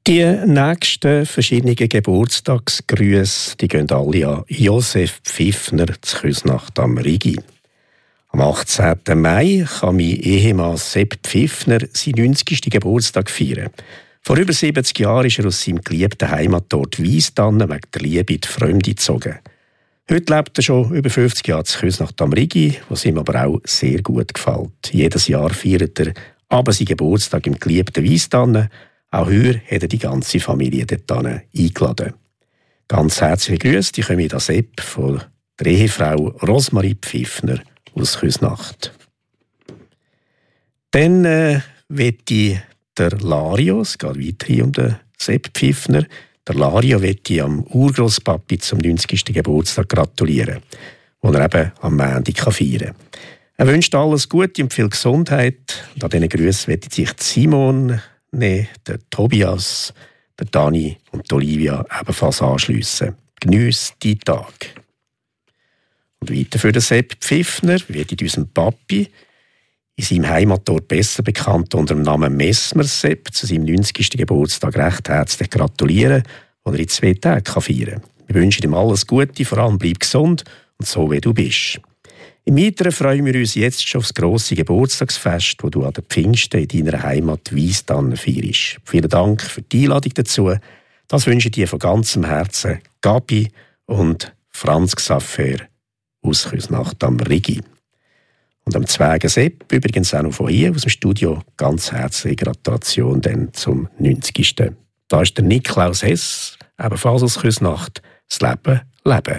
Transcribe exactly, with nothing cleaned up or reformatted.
Die nächsten verschiedenen Geburtstagsgrüße, die gehen alle an Josef Pfiffner zu Küsnacht am Rigi. Am achtzehnten Mai kann mein Ehemann Sepp Pfiffner seinen neunzigsten Geburtstag feiern. Vor über siebzig Jahren ist er aus seinem geliebten Heimatort Weisstannen wegen der Liebe in die Fremde gezogen. Heute lebt er schon über fünfzig Jahre zu Küsnacht am Rigi, was ihm aber auch sehr gut gefällt. Jedes Jahr feiert er aber seinen Geburtstag im geliebten Weisstannen. Auch heute hat er die ganze Familie dort eingeladen. Ganz herzliche Grüße, die kommen an Sepp von der Ehefrau Rosmarie Pfiffner aus Küsnacht. Dann äh, möchte der Lario, es geht weiter um den Sepp Pfiffner, der Lario möchte am Urgroßpapi zum neunzigsten Geburtstag gratulieren, den er eben am Montag feiern kann. Er wünscht alles Gute und viel Gesundheit. Und an diesen Grüßen möchte sich Simon, nee, der Tobias, der Dani und die Olivia ebenfalls anschliessen. Geniesse die Tag. Und weiter für den Sepp Pfiffner wird in unserem Papi, in seinem Heimatort besser bekannt unter dem Namen Messmer Sepp, zu seinem neunzigsten Geburtstag recht herzlich gratulieren, den er in zwei Tagen feiern kann. Wir wünschen ihm alles Gute, vor allem bleib gesund und so wie du bist. Im Weiteren freuen wir uns jetzt schon auf das grosse Geburtstagsfest, das du an den Pfingsten in deiner Heimat Weisstannen feierst. Vielen Dank für die Einladung dazu. Das wünsche ich dir von ganzem Herzen Gabi und Franz Xaver aus Küsnacht am Rigi. Und am zweiten Sepp, übrigens auch noch von hier aus dem Studio, ganz herzliche Gratulation dann zum neunzigsten Da ist der Niklaus Hess, ebenfalls aus Küsnacht, das Leben, Leben.